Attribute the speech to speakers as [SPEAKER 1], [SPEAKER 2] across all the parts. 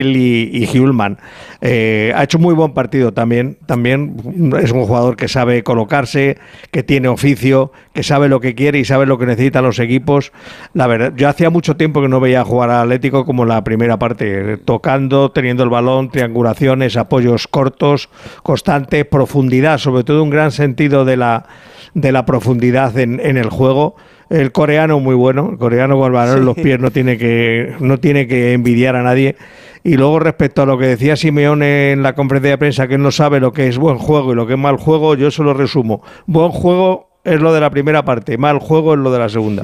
[SPEAKER 1] y Hjulmand. Ha hecho muy buen partido también. También es un jugador que sabe colocarse, que tiene oficio, que sabe lo que quiere y sabe lo que necesitan los equipos. La verdad, yo hacía mucho tiempo que no veía jugar al Atlético como la primera parte, tocando, teniendo el balón, triangulaciones, apoyos cortos, constantes, profundidad, sobre todo un gran sentido de la profundidad en el juego. El coreano muy bueno, el coreano con el balón en los pies no tiene que envidiar a nadie. Y luego respecto a lo que decía Simeone en la conferencia de prensa, que él no sabe lo que es buen juego y lo que es mal juego, yo se lo resumo. Buen juego es lo de la primera parte, mal juego es lo de la segunda.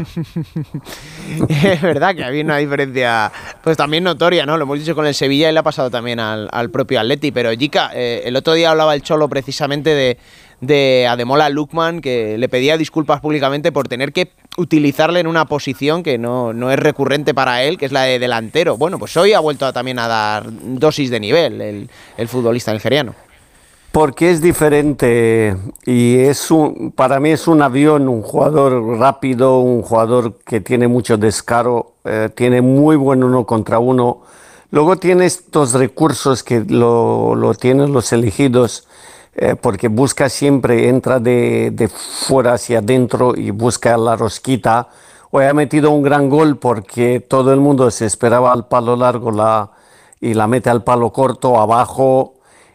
[SPEAKER 2] Es verdad que había una diferencia pues también notoria, ¿no? Lo hemos dicho con el Sevilla y le ha pasado también al propio Atleti. Pero Jica, el otro día hablaba el Cholo precisamente de Ademola Lookman, que le pedía disculpas públicamente por tener que utilizarle en una posición que no es recurrente para él, que es la de delantero. Bueno, pues hoy ha vuelto también a dar dosis de nivel el futbolista nigeriano.
[SPEAKER 3] Porque es diferente y para mí es un avión, un jugador rápido, un jugador que tiene mucho descaro, tiene muy buen 1 contra 1. Luego tiene estos recursos que lo tienen los elegidos, porque busca siempre, entra de fuera hacia adentro y busca la rosquita. Hoy ha metido un gran gol porque todo el mundo se esperaba al palo largo y la mete al palo corto, abajo,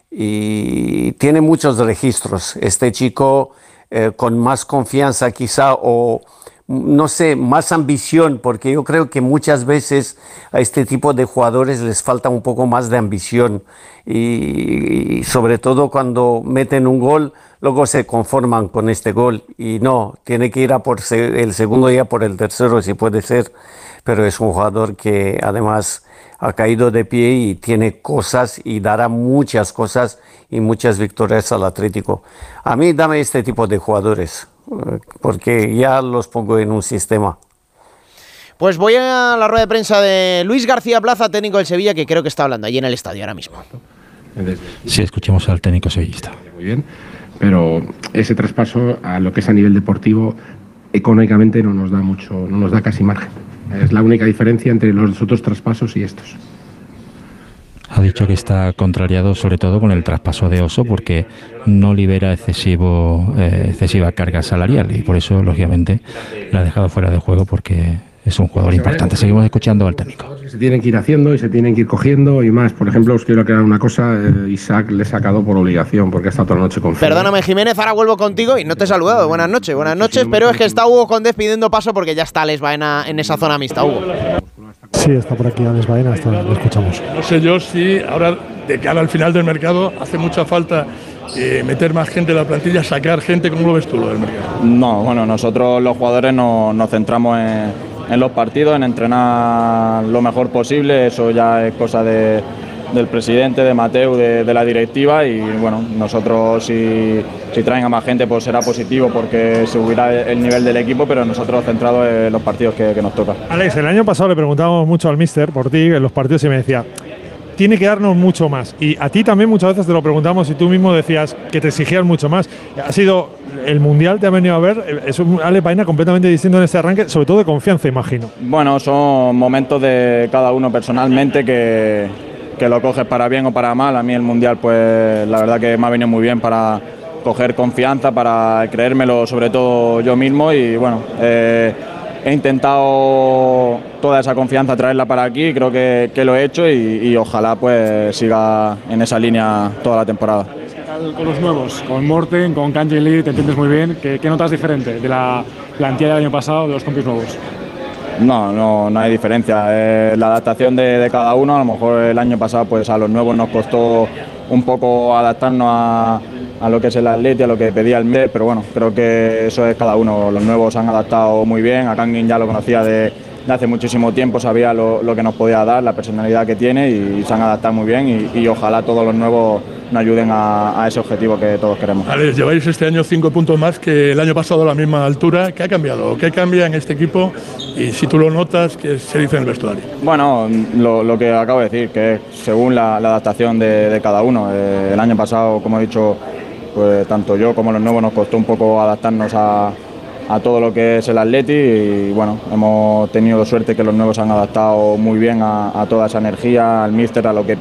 [SPEAKER 3] y tiene muchos registros. Este chico con más confianza quizá, o no sé, más ambición, porque yo creo que muchas veces a este tipo de jugadores les falta un poco más de ambición y sobre todo cuando meten un gol, luego se conforman con este gol y no, tiene que ir a por el segundo y a por el tercero si puede ser, pero es un jugador que además ha caído de pie y tiene cosas y dará muchas cosas y muchas victorias al Atlético. A mí dame este tipo de jugadores, porque ya los pongo en un sistema.
[SPEAKER 2] Pues voy a la rueda de prensa de Luis García Plaza, técnico del Sevilla, que creo que está hablando allí en el estadio ahora mismo.
[SPEAKER 4] Sí, escuchemos al técnico sevillista.
[SPEAKER 5] Muy bien, pero ese traspaso a lo que es a nivel deportivo, económicamente no nos da mucho, no nos da casi margen. Es la única diferencia entre los otros traspasos y estos.
[SPEAKER 4] Ha dicho que está contrariado sobre todo con el traspaso de Oso porque no libera excesiva carga salarial y por eso, lógicamente, la ha dejado fuera de juego porque es un jugador importante. Seguimos escuchando al técnico.
[SPEAKER 5] Se tienen que ir haciendo y se tienen que ir cogiendo y más. Por ejemplo, os quiero aclarar una cosa. Isaac le he sacado por obligación porque ha estado toda la noche con fiebre.
[SPEAKER 2] Perdóname, Jiménez, ahora vuelvo contigo y no te he saludado. Buenas noches, pero es que está Hugo Condés pidiendo paso porque ya está Alex Baena en esa zona mixta. Hugo.
[SPEAKER 6] Sí, está por aquí Alex Baena, lo escuchamos.
[SPEAKER 7] No sé yo si ahora, de cara al final del mercado, hace mucha falta meter más gente en la plantilla, sacar gente. ¿Cómo lo ves tú lo del mercado?
[SPEAKER 8] No, bueno, nosotros los jugadores nos centramos en los partidos, en entrenar lo mejor posible. Eso ya es cosa del presidente, de Mateu, de la directiva y bueno, nosotros si traen a más gente pues será positivo porque subirá el nivel del equipo, pero nosotros centrados en los partidos que nos toca.
[SPEAKER 6] Alex, el año pasado le preguntábamos mucho al míster por ti en los partidos y me decía, tiene que darnos mucho más, y a ti también muchas veces te lo preguntamos y tú mismo decías que te exigías mucho más. Ha sido el Mundial, te ha venido a ver, es un Alex Baena completamente distinto en este arranque, sobre todo de confianza, imagino.
[SPEAKER 8] Bueno, son momentos de cada uno personalmente que lo coges para bien o para mal. A mí el Mundial pues la verdad que me ha venido muy bien para coger confianza, para creérmelo sobre todo yo mismo y bueno, he intentado toda esa confianza traerla para aquí, creo que lo he hecho y ojalá pues siga en esa línea toda la temporada.
[SPEAKER 9] ¿Qué tal con los nuevos? Con Morten, con Kanji Lee, te entiendes muy bien. ¿Qué notas diferente de la plantilla del año pasado, de los compis nuevos?
[SPEAKER 8] No hay diferencia, la adaptación de cada uno. A lo mejor el año pasado pues a los nuevos nos costó un poco adaptarnos a lo que es el Atleti, a lo que pedía el míster, pero bueno, creo que eso es cada uno. Los nuevos se han adaptado muy bien, a Kangin ya lo conocía de hace muchísimo tiempo, sabía lo que nos podía dar, la personalidad que tiene y se han adaptado muy bien y ojalá todos los nuevos nos ayuden a ese objetivo que todos queremos.
[SPEAKER 7] Alex, lleváis este año 5 puntos más que el año pasado a la misma altura. ¿Qué ha cambiado? ¿Qué cambia en este equipo? Y si tú lo notas, ¿qué se dice en el vestuario?
[SPEAKER 8] Bueno, lo que acabo de decir, que es según la adaptación de cada uno. El año pasado, como he dicho, pues tanto yo como los nuevos nos costó un poco adaptarnos a a todo lo que es el Atleti y bueno, hemos tenido suerte que los nuevos se han adaptado muy bien a toda esa energía, al míster, a lo que